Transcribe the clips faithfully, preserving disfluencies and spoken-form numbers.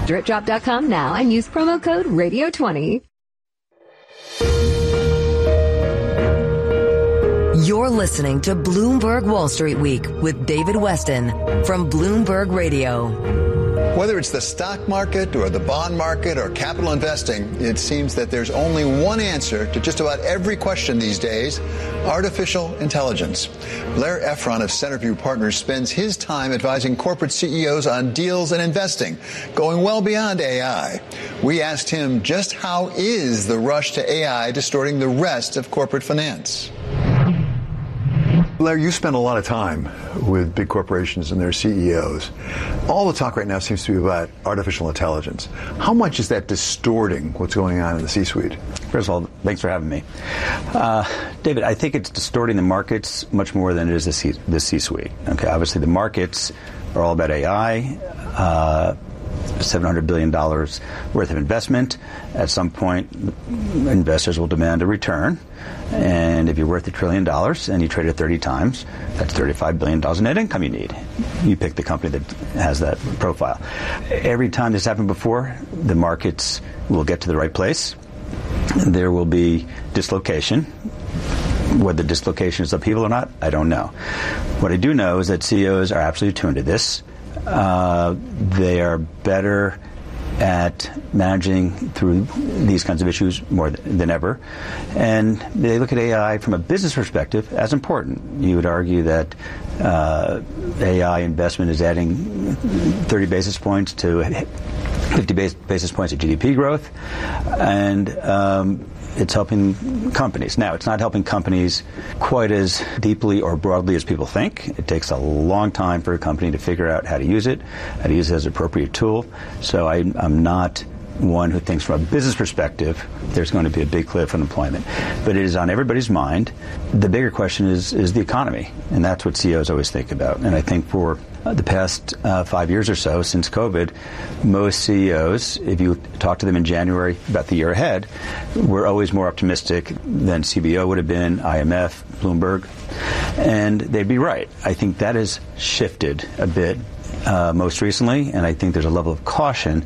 Drip drop dot com now and use promo code radio twenty. You're listening to Bloomberg Wall Street Week with David Weston from Bloomberg Radio. Whether it's the stock market or the bond market or capital investing, it seems that there's only one answer to just about every question these days: artificial intelligence. Blair Efron of Centerview Partners spends his time advising corporate C E Os on deals and investing, going well beyond A I. We asked him, just how is the rush to A I distorting the rest of corporate finance? Blair, you spend a lot of time with big corporations and their C E Os. All the talk right now seems to be about artificial intelligence. How much is that distorting what's going on in the C-suite? First of all, thanks for having me. Uh, David, I think it's distorting the markets much more than it is the, C- the C-suite. Okay, obviously the markets are all about A I. Uh, seven hundred billion dollars worth of investment. At some point, investors will demand a return. And if you're worth a trillion dollars and you trade at thirty times, that's thirty-five billion dollars in net income you need. You pick the company that has that profile. Every time this happened before, the markets will get to the right place. There will be dislocation. Whether dislocation is upheaval or not, I don't know. What I do know is that C E Os are absolutely tuned to this. Uh, they are better at managing through these kinds of issues more th- than ever. And they look at A I from a business perspective as important. You would argue that uh, A I investment is adding thirty basis points to fifty base, basis points of G D P growth. And um, it's helping companies. Now, it's not helping companies quite as deeply or broadly as people think. It takes a long time for a company to figure out how to use it, how to use it as an appropriate tool. So I, I'm not one who thinks from a business perspective there's going to be a big cliff on employment. But it is on everybody's mind. The bigger question is, is the economy, and that's what C E Os always think about. And I think for uh, the past uh, five years or so, since COVID, most C E Os, if you talk to them in January about the year ahead, were always more optimistic than C B O would have been, I M F, Bloomberg, and they'd be right. I think that has shifted a bit Uh, most recently, and I think there's a level of caution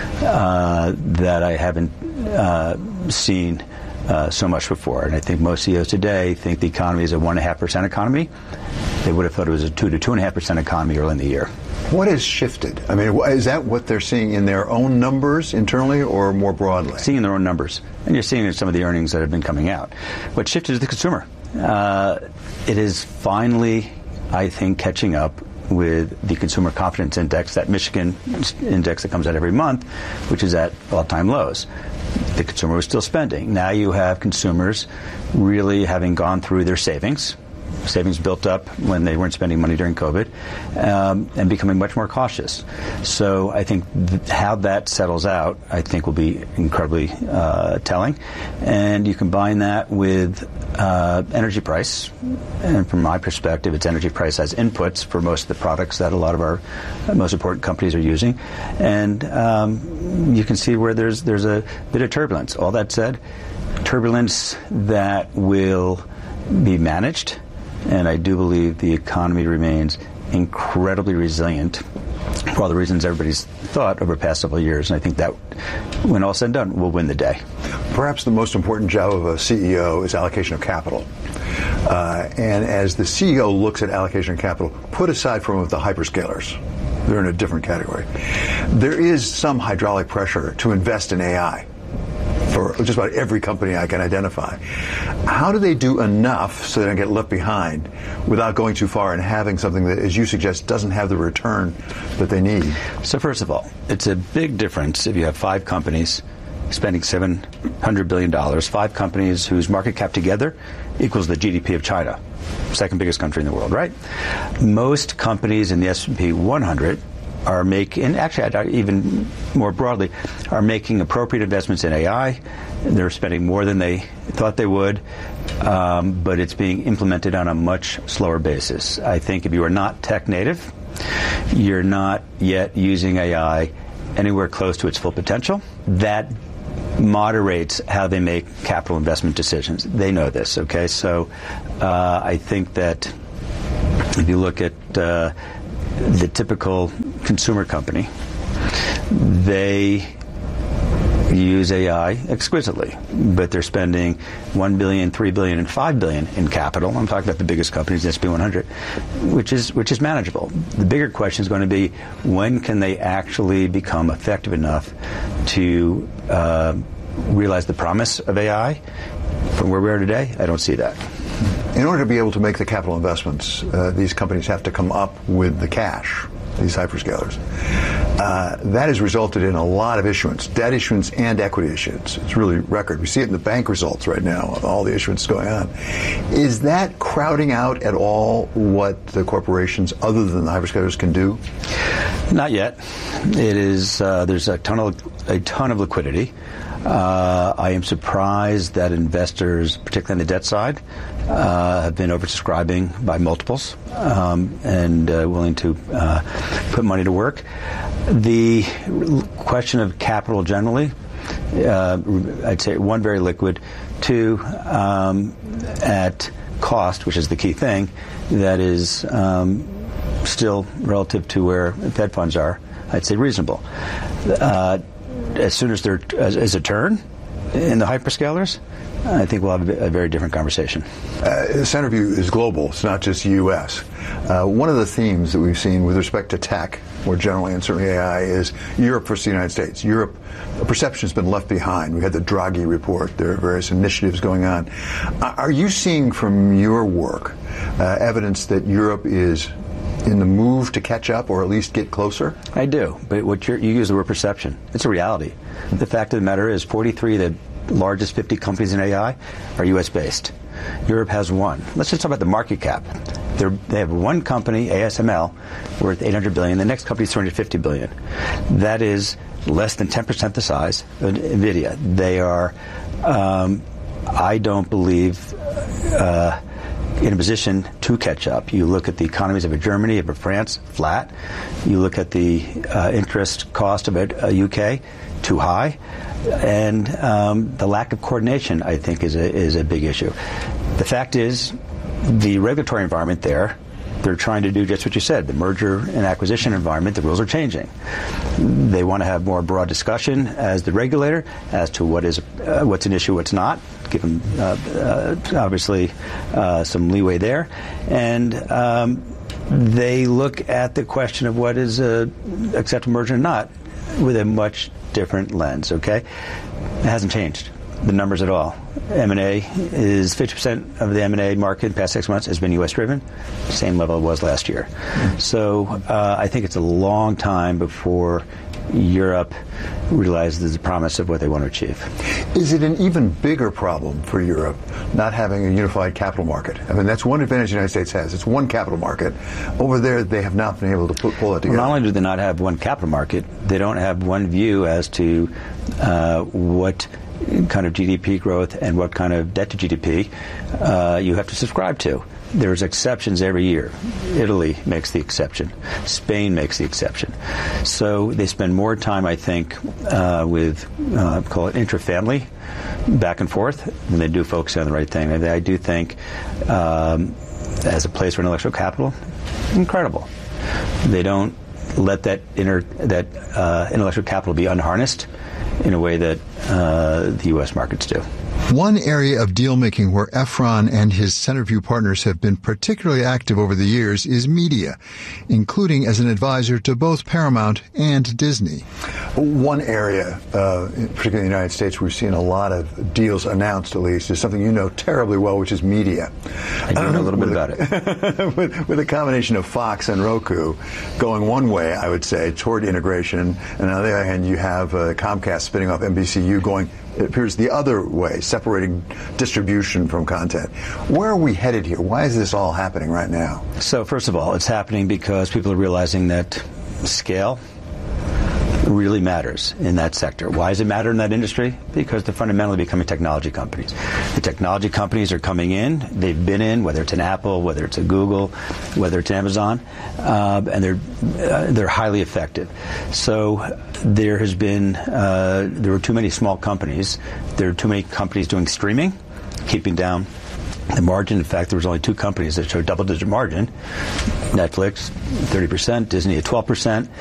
uh, that I haven't uh, seen uh, so much before. And I think most C E Os today think the economy is a one and a half percent economy. They would have thought it was a two to two and a half percent economy early in the year. What has shifted? I mean, is that what they're seeing in their own numbers internally, or more broadly? Seeing in their own numbers, and you're seeing in some of the earnings that have been coming out. What shifted is the consumer. Uh, it is finally, I think, catching up with the Consumer Confidence Index, that Michigan index that comes out every month, which is at all-time lows. The consumer was still spending. Now you have consumers really having gone through their savings, savings built up when they weren't spending money during COVID, um, and becoming much more cautious. So I think th- how that settles out, I think, will be incredibly uh, telling. And you combine that with uh, energy price, and from my perspective, it's energy price as inputs for most of the products that a lot of our most important companies are using. And um, you can see where there's there's a bit of turbulence. All that said, turbulence that will be managed. And I do believe the economy remains incredibly resilient for all the reasons everybody's thought over the past several years. And I think that, when all said and done, will win the day. Perhaps the most important job of a C E O is allocation of capital. Uh, and as the C E O looks at allocation of capital, put aside from the hyperscalers, they're in a different category, there is some hydraulic pressure to invest in A I. For just about every company I can identify. How do they do enough so they don't get left behind without going too far and having something that, as you suggest, doesn't have the return that they need? So first of all, it's a big difference if you have five companies spending seven hundred billion dollars, five companies whose market cap together equals the G D P of China, second biggest country in the world, right? Most companies in the S and P one hundred are making, and actually even more broadly, are making appropriate investments in A I. They're spending more than they thought they would, um, but it's being implemented on a much slower basis. I think if you are not tech native, you're not yet using A I anywhere close to its full potential. That moderates how they make capital investment decisions. They know this, okay? So uh, I think that if you look at uh, the typical consumer company, They use A I exquisitely, but they're spending one billion dollars, three billion dollars, and five billion dollars in capital. I'm talking about the biggest companies, S and P one hundred, which is which is manageable. The bigger question is going to be, when can they actually become effective enough to uh, realize the promise of A I? From where we are today, I don't see that. In order to be able to make the capital investments, uh, these companies have to come up with the cash, these hyperscalers. Uh, that has resulted in a lot of issuance, debt issuance and equity issuance. It's really record. We see it in the bank results right now, all the issuance going on. Is that crowding out at all what the corporations other than the hyperscalers can do? Not yet. It is, uh, there's a ton of, a ton of liquidity. Uh, I am surprised that investors, particularly on the debt side, uh, have been oversubscribing by multiples um, and uh, willing to uh, put money to work. The question of capital generally, uh, I'd say one, very liquid, two, um, at cost, which is the key thing, that is um, still relative to where Fed funds are, I'd say reasonable. Uh, As soon as there is a turn in the hyperscalers, I think we'll have a, a very different conversation. Uh, Centerview is global. It's not just U S. Uh, one of the themes that we've seen with respect to tech, more generally, and certainly A I, is Europe versus the United States. Europe, the perception has been left behind. We had the Draghi report. There are various initiatives going on. Uh, are you seeing from your work uh, evidence that Europe is in the move to catch up, or at least get closer? I do, but what you're, you use the word perception. It's a reality. The fact of the matter is forty-three of the largest fifty companies in A I are U S based. Europe has one. Let's just talk about the market cap. They're, they have one company, A S M L, worth eight hundred billion dollars. The next company is two hundred fifty billion dollars. That is less than ten percent the size of NVIDIA. They are, um, I don't believe, uh, in a position to catch up. You look at the economies of a Germany, of a France, flat. You look at the uh, interest cost of a, a U K, too high. And um, the lack of coordination, I think, is a, is a big issue. The fact is, the regulatory environment there, they're trying to do just what you said, the merger and acquisition environment, the rules are changing. They want to have more broad discussion as the regulator as to what is uh, what's an issue, what's not, give them uh, uh, obviously uh, some leeway there. And um, they look at the question of what is a acceptable merger or not with a much different lens, okay? It hasn't changed the numbers at all. M and A is fifty percent of the M and A market in the past six months has been U S driven, same level it was last year. Mm-hmm. So uh, I think it's a long time before Europe realizes the promise of what they want to achieve. Is it an even bigger problem for Europe not having a unified capital market? I mean, that's one advantage the United States has. It's one capital market. Over there, they have not been able to put, pull it together. Well, not only do they not have one capital market, they don't have one view as to uh, what kind of G D P growth and what kind of debt to G D P uh, you have to subscribe to. There's exceptions every year. Italy makes the exception. Spain makes the exception. So they spend more time, I think, uh, with, uh, call it intra-family, back and forth, than they do focus on the right thing. And I do think, um, as a place for intellectual capital, incredible. They don't let that inner, that uh, intellectual capital be unharnessed in a way that uh, the U S markets do. One area of deal-making where Efron and his Centerview partners have been particularly active over the years is media, including as an advisor to both Paramount and Disney. One area, uh, particularly in the United States, we've seen a lot of deals announced, at least, is something you know terribly well, which is media. I do know a little bit about it. with, with a combination of Fox and Roku going one way, I would say, toward integration, and on the other hand, you have uh, Comcast spinning off N B C U going, it appears, the other way, separating distribution from content. Where are we headed here? Why is this all happening right now? So, first of all, it's happening because people are realizing that scale really matters in that sector. Why does it matter in that industry? Because they're fundamentally becoming technology companies. The technology companies are coming in. They've been in, whether it's an Apple, whether it's a Google, whether it's Amazon, uh, and they're uh, they're highly effective. So there has been uh, there were too many small companies. There are too many companies doing streaming, keeping down the margin. In fact, there was only two companies that showed double-digit margin. Netflix, thirty percent, Disney at twelve percent.